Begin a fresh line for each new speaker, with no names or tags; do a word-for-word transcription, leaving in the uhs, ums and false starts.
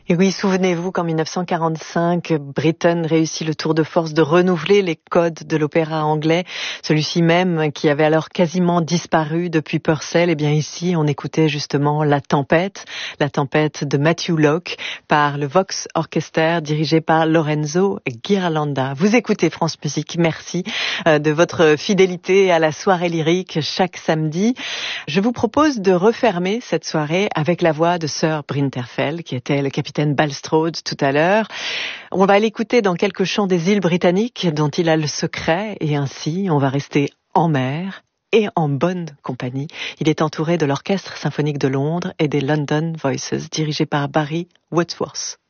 Et oui, souvenez-vous qu'en dix-neuf cent quarante-cinq, Britten réussit le tour de force de renouveler les codes de l'opéra anglais, celui-ci même qui avait alors quasiment disparu depuis Purcell. Et bien ici, on écoutait justement La Tempête, La Tempête de Matthew Locke par le Vox Orchester dirigé par Lorenzo Ghirlanda. Vous écoutez France Musique, merci de votre fidélité à la soirée lyrique chaque samedi. Je vous propose de refermer cette soirée avec la voix de Sir Brinterfell, qui était le capitaine Balstrode tout à l'heure. On va l'écouter dans quelques chants des îles britanniques dont il a le secret, et ainsi on va rester en mer et en bonne compagnie. Il est entouré de l'Orchestre symphonique de Londres et des London Voices dirigé par Barry Wordsworth.